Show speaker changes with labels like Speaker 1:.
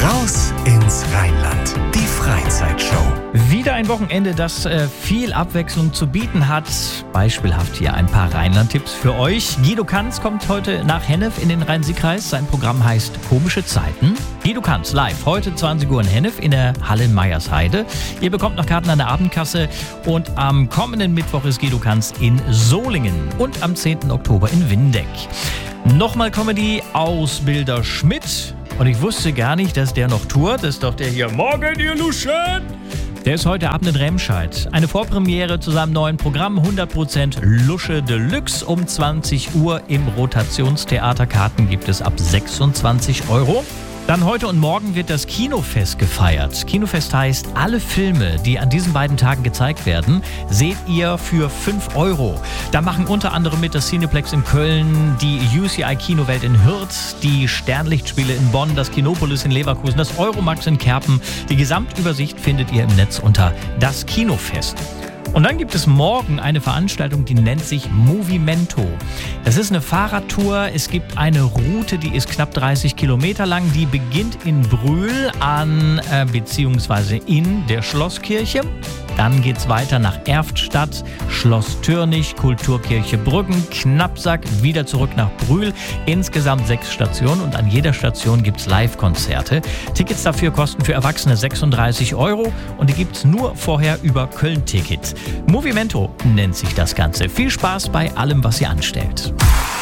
Speaker 1: Raus ins Rheinland. Die Freizeitshow.
Speaker 2: Wieder ein Wochenende, das viel Abwechslung zu bieten hat. Beispielhaft hier ein paar Rheinland-Tipps für euch. Guido Kanz kommt heute nach Hennef in den Rhein-Sieg-Kreis. Sein Programm heißt Komische Zeiten. Guido Kanz live, heute 20 Uhr in Hennef in der Halle in Meyersheide. Ihr bekommt noch Karten an der Abendkasse. Und am kommenden Mittwoch ist Guido Kanz in Solingen und am 10. Oktober in Windeck. Nochmal Comedy Ausbilder Schmidt. Und ich wusste gar nicht, dass der noch tourt. Das ist doch der hier. Morgen, ihr Luschen! Der ist heute Abend in Remscheid. Eine Vorpremiere zu seinem neuen Programm 100% Lusche Deluxe um 20 Uhr im Rotationstheater. Karten gibt es ab 26 Euro. Dann heute und morgen wird das Kinofest gefeiert. Kinofest heißt, alle Filme, die an diesen beiden Tagen gezeigt werden, seht ihr für 5 Euro. Da machen unter anderem mit das Cineplex in Köln, die UCI Kinowelt in Hürth, die Sternlichtspiele in Bonn, das Kinopolis in Leverkusen, das Euromax in Kerpen. Die Gesamtübersicht findet ihr im Netz unter das Kinofest. Und dann gibt es morgen eine Veranstaltung, die nennt sich Movimento. Das ist eine Fahrradtour. Es gibt eine Route, die ist knapp 30 Kilometer lang. Die beginnt in Brühl beziehungsweise in der Schlosskirche. Dann geht's weiter nach Erftstadt, Schloss Türnich, Kulturkirche Brüggen, Knappsack, wieder zurück nach Brühl. Insgesamt 6 Stationen und an jeder Station gibt's Live-Konzerte. Tickets dafür kosten für Erwachsene 36 Euro und die gibt's nur vorher über Köln-Ticket. Movimento nennt sich das Ganze. Viel Spaß bei allem, was ihr anstellt.